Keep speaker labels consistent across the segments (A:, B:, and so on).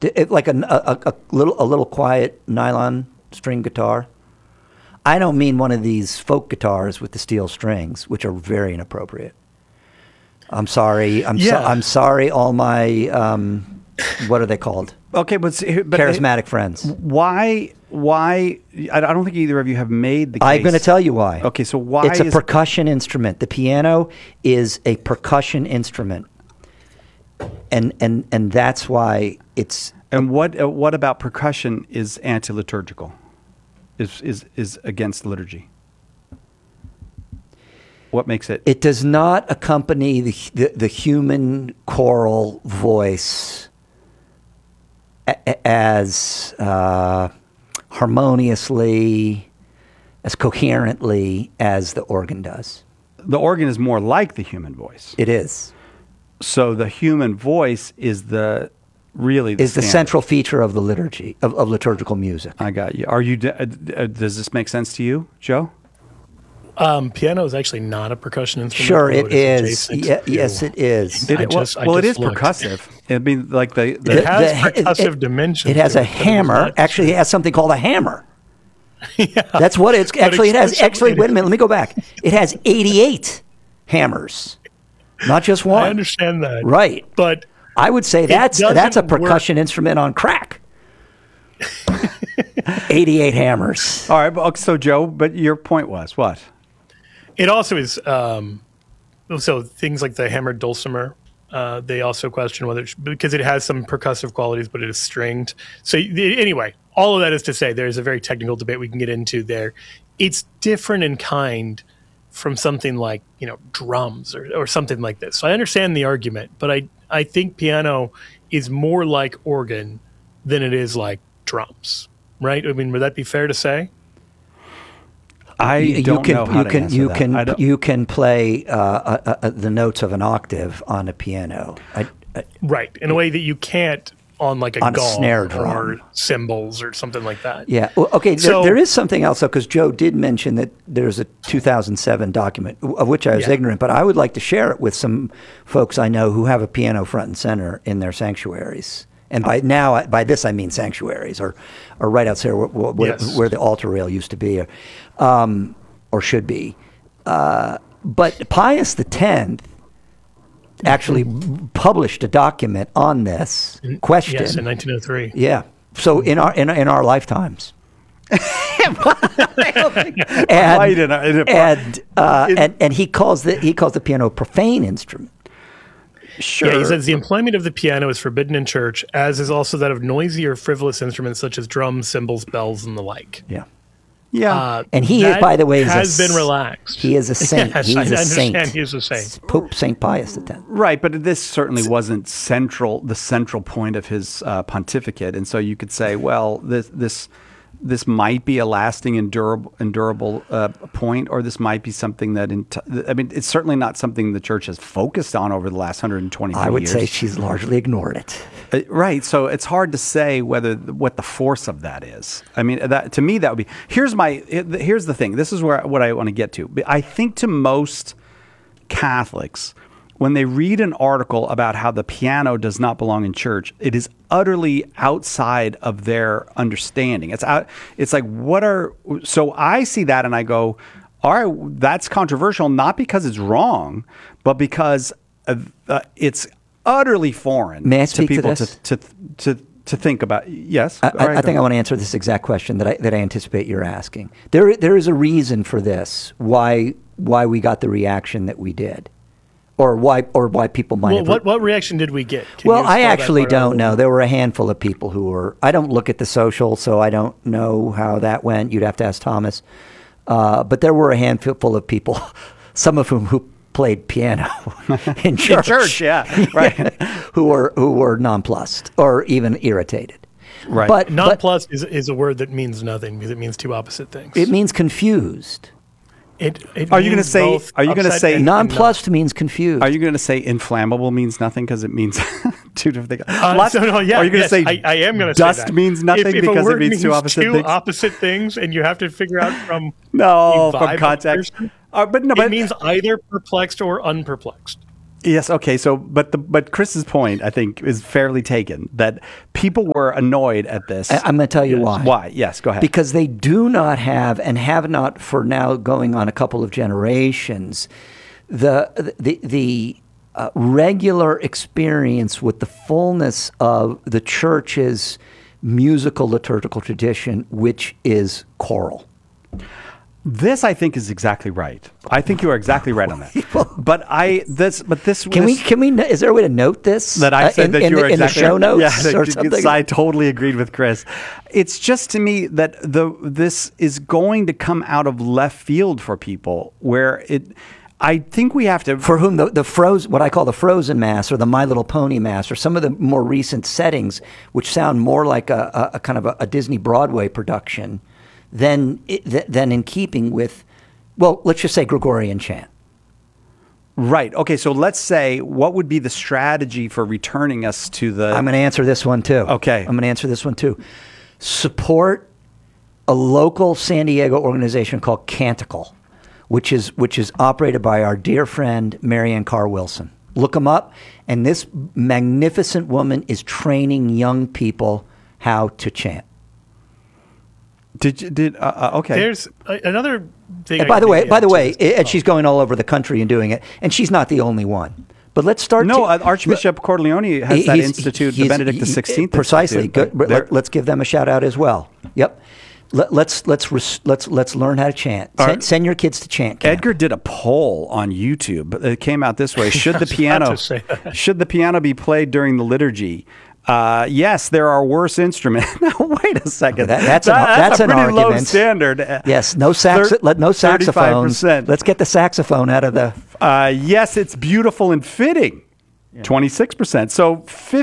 A: Like a little quiet nylon string guitar. I don't mean one of these folk guitars with the steel strings, which are very inappropriate. I'm sorry. I'm sorry. All my what are they called?
B: Okay, but
A: charismatic friends.
B: Why? I don't think either of you have made the case.
A: I'm going to tell you why.
B: Okay, so why?
A: It's a percussion instrument. The piano is a percussion instrument, and that's why it's.
B: And what about percussion is anti-liturgical? Is against liturgy? What makes it?
A: It does not accompany the human choral voice as harmoniously, as coherently as the organ does.
B: The organ is more like the human voice.
A: It is.
B: So the human voice is the
A: central feature of the liturgy of liturgical music.
B: I got you. Are you? Does this make sense to you, Joe?
C: Piano is actually not a percussion instrument.
A: Sure, it is. Yes, it is.
B: It is percussive. I mean, like it
C: has percussive dimensions.
A: It has a hammer. Actually, it has something called a hammer. Yeah. That's what it's actually. It has. Actually, wait a minute. Let me go back. It has 88 hammers, not just one.
C: I understand that.
A: Right,
C: but
A: I would say that's a percussion instrument on crack. 88 hammers.
B: All right. So, Joe, but your point was what?
C: It also is, so things like the hammered dulcimer, they also question whether, because it has some percussive qualities, but it is stringed. So anyway, all of that is to say there's a very technical debate we can get into there. It's different in kind from something like, drums or something like this. So I understand the argument, but I think piano is more like organ than it is like drums, right? I mean, would that be fair to say?
B: You
A: can play the notes of an octave on a piano.
C: Right, in a way that you can't on like a gong
A: snare drum
C: or cymbals or something like that.
A: Yeah. Well, okay. There is something else, though, because Joe did mention that there's a 2007 document of which I was ignorant, but I would like to share it with some folks I know who have a piano front and center in their sanctuaries. And by this I mean sanctuaries, or right outside where the altar rail used to be, or should be. But Pius X actually published a document on this question.
C: Yes, in 1903.
A: Yeah. So in our lifetimes. and he calls the piano a profane instrument.
C: Sure. Yeah, he says the employment of the piano is forbidden in church, as is also that of noisy or frivolous instruments such as drums, cymbals, bells, and the like.
A: Yeah.
B: Yeah.
A: And he, by the way,
C: has been relaxed.
A: He is a saint.
C: Yes,
A: He's a saint.
C: He is a saint.
A: Pope St. Pius X.
B: Right, but this certainly wasn't the central point of his pontificate. And so you could say, well, this might be a lasting and durable point, or this might be something that, it's certainly not something the church has focused on over the last 120 years.
A: I would say she's largely ignored it.
B: Right. So it's hard to say what the force of that is. I mean, to me, that would be, here's the thing. This is what I want to get to. I think to most Catholics, when they read an article about how the piano does not belong in church, it is utterly outside of their understanding. It's like, so I see that and I go, all right, that's controversial, not because it's wrong, but because it's utterly foreign to people to think about. Yes.
A: I think I want to answer this exact question that I anticipate you're asking. There is a reason for this, why we got the reaction that we did. Or why people might have...
C: What reaction did we get?
A: I actually don't know. There were a handful of people who were... I don't look at the social, so I don't know how that went. You'd have to ask Thomas. But there were a handful of people, some of whom who played piano in church.
B: In church, yeah. Right.
A: who were nonplussed or even irritated.
B: Right.
A: But
C: nonplussed is a word that means nothing because it means two opposite things.
A: It means confused.
B: Are you going to say
A: nonplussed means confused?
B: Are you going to say inflammable means nothing because it means two different things?
C: Are you going to say
B: I am going to say
C: dust
B: means nothing because it means two
C: opposite things, and you have to figure out from
B: from context.
C: It means either perplexed or unperplexed.
B: Yes. Okay. So, but Chris's point, I think, is fairly taken. That people were annoyed at this.
A: I'm going to tell you why.
B: Why? Yes. Go ahead.
A: Because they do not have, and have not for now going on a couple of generations, the regular experience with the fullness of the church's musical liturgical tradition, which is choral.
B: This, I think, is exactly right. I think you are exactly right on that. This.
A: Can we? Is there a way to note this?
B: That I said that you were
A: in
B: exactly
A: the show notes
B: yeah,
A: or something?
B: I totally agreed with Chris. It's just to me that this is going to come out of left field for people, where it. I think we have to.
A: For whom what I call the Frozen Mass or the My Little Pony Mass or some of the more recent settings, which sound more like a kind of a Disney Broadway production, than in keeping with, well, let's just say Gregorian chant.
B: Right. Okay. So let's say, what would be the strategy for returning us to the?
A: I'm going to answer this one too.
B: Okay.
A: I'm going to answer this one too. Support a local San Diego organization called Canticle, which is operated by our dear friend Marianne Carr Wilson. Look them up, and this magnificent woman is training young people how to chant.
B: Okay.
C: There's another thing.
A: And by the way, and she's going all over the country and doing it, and she's not the only one. But let's start.
B: No, Archbishop Corleone has that institute, the Benedict XVI.
A: Precisely.
B: Institute,
A: Good. Let's give them a shout out as well. Yep. Let's learn how to chant. Send your kids to chant camp.
B: Edgar did a poll on YouTube. It came out this way: Should the piano be played during the liturgy? Yes, there are worse instruments. Now, wait a second.
A: That's
B: a
A: an
B: pretty
A: argument.
B: low standard.
A: Yes, no saxophones.
B: 35%.
A: Let's get the saxophone out of the.
B: Yes, it's beautiful and fitting. 26%. So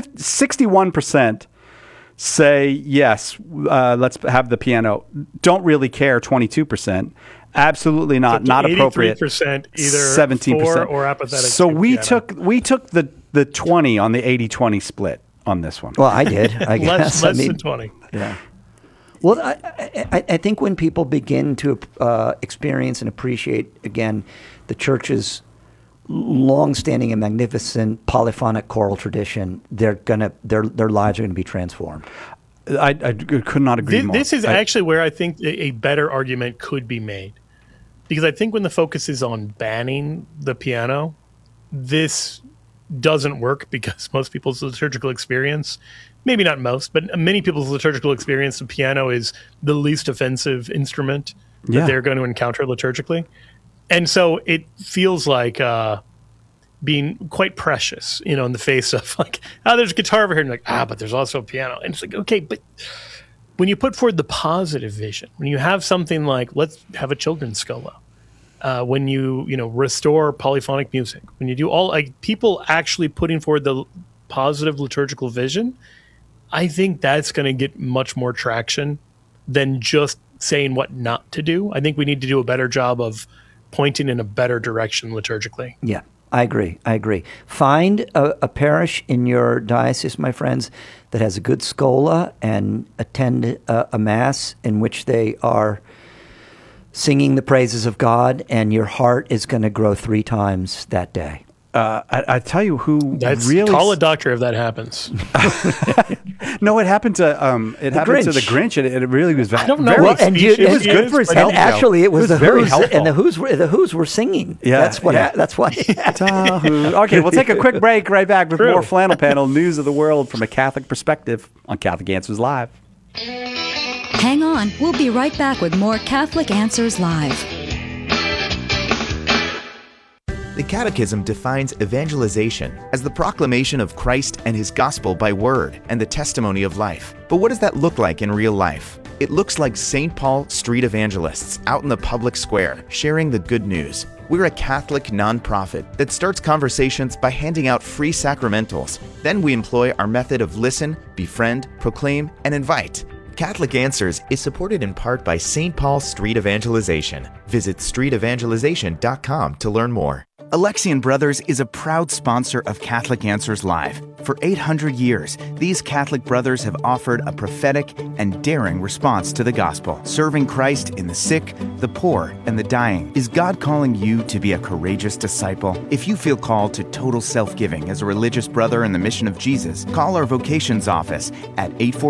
B: 61% say yes. Let's have the piano. Don't really care. 22%. Absolutely not. Not appropriate.
C: 83% either
B: 17%
C: for or apathetic.
B: So we
C: piano.
B: took the 20 on the 80-20 split on this one.
A: Well, I did. I guess.
C: less than 20.
A: Yeah. Well, I think when people begin to experience and appreciate again the church's long-standing and magnificent polyphonic choral tradition, their lives are going to be transformed.
B: I could not agree more.
C: This is actually where I think a better argument could be made, because I think when the focus is on banning the piano, this doesn't work, because most people's liturgical experience, maybe not most, but many people's liturgical experience, the piano is the least offensive instrument that they're going to encounter liturgically. And so it feels like being quite precious, in the face of like, there's a guitar over here, and like, but there's also a piano. And it's like, okay, but when you put forward the positive vision, when you have something like, let's have a children's scola, when you restore polyphonic music, when you do all, like, people actually putting forward the positive liturgical vision, I think that's going to get much more traction than just saying what not to do. I think we need to do a better job of pointing in a better direction liturgically.
A: Yeah, I agree. Find a parish in your diocese, my friends, that has a good scola, and attend a mass in which they are singing the praises of God, and your heart is going to grow 3 times that day.
B: I tell you who
C: That's
B: really
C: call a doctor if that happens.
B: No, it happened to the Grinch. It really was.
C: I don't know.
B: Very,
C: Well, and
B: it was good for his
C: but-
B: health.
A: And actually, it was the
B: very
A: Who's,
B: helpful.
A: and the Who's were singing.
B: Yeah,
A: that's what.
B: yeah.
A: That's why.
B: Okay, we'll take a quick break. Right back with
C: True.
B: more Flannel Panel news of the world from a Catholic perspective on Catholic Answers Live.
D: Hang on, we'll be right back with more Catholic Answers Live.
E: The Catechism defines evangelization as the proclamation of Christ and His gospel by word and the testimony of life. But what does that look like in real life? It looks like St. Paul street evangelists out in the public square sharing the good news. We're a Catholic nonprofit that starts conversations by handing out free sacramentals. Then we employ our method of listen, befriend, proclaim, and invite. Catholic Answers is supported in part by St. Paul Street Evangelization. Visit streetevangelization.com to learn more. Alexian Brothers is a proud sponsor of Catholic Answers Live. For 800 years, these Catholic brothers have offered a prophetic and daring response to the gospel, serving Christ in the sick, the poor, and the dying. Is God calling you to be a courageous disciple? If you feel called to total self-giving as a religious brother in the mission of Jesus, call our vocations office at 842